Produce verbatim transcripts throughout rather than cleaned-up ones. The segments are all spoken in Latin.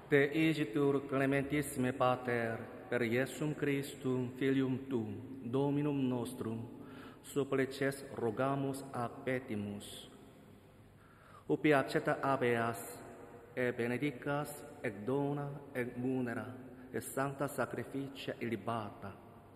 De igitur clementissime Pater, per Iesum Christum, Filium Tuum, Dominum nostrum, supplices rogamus ac petimus. Ubi accetta habeas, e benedicas, et dona, et munera, et sancta sacrificia illibata.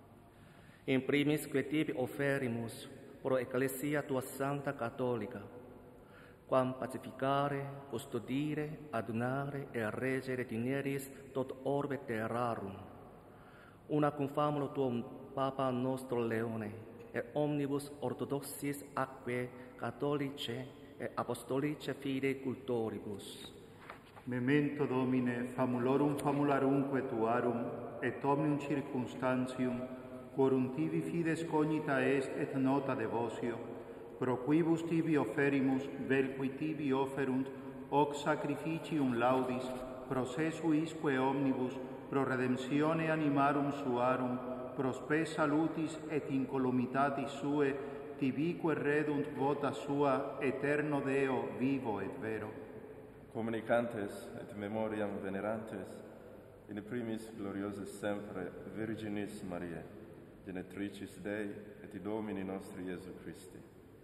In primis que tibi offerimus, pro ecclesia tua sancta catholica, quam pacificare, custodire, adunare e reggere dineris tot orbe terrarum, una cum famulo tuum Papa nostro Leone, et omnibus orthodoxis atque catholice et apostolice fide cultoribus. Memento Domine, famulorum famularumque tuarum, et omnium circumstantium, quorum tibi fides cognita est et nota devotio, pro quibus tibi offerimus, vel qui tibi offerunt, hoc sacrificium laudis, procesu isque omnibus, pro redemptione animarum suarum, pro spes salutis et incolumitatis sue, tibique redunt vota sua, eterno Deo, vivo et vero. Communicantes et memoriam venerantes, in primis gloriosis sempre Virginis Mariae, genetricis Dei et Domini nostri Iesu Christi.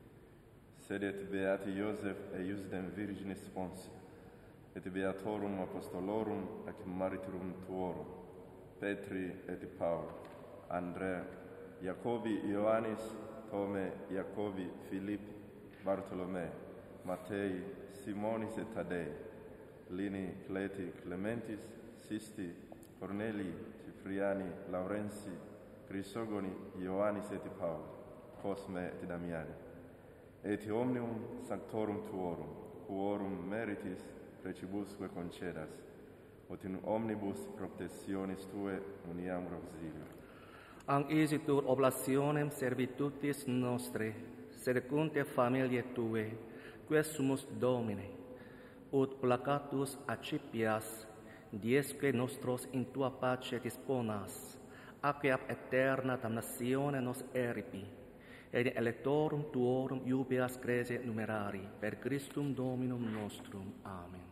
Sedet beati Iosef e Iusdem Virginis Sponsia, et beatorum apostolorum ac martyrum tuorum, Petri et Paul, Andrea, Jacobi Ioannis, Tome, Jacobi, Filippi, Bartolomei, Mattei, Simonis et Tadei, Lini, Cleti, Clementis, Sisti, Cornelii, Cipriani, Laurensi, Crisogoni, Ioannis et Paul, Cosme et Damiani, et omnium sanctorum tuorum, quorum meritis precibusque concedas, ut in omnibus proptesionis tue uniam auxilio. Ang isitur oblationem servitutis nostre, sedecunte familiae tue, quesumus Domine, ut placatus accipias, diesque nostros in tua pace disponas, aque ab eterna damnatione nos eripi, et in electorum tuorum jubilas crese numerari, per Christum Dominum nostrum. Amen.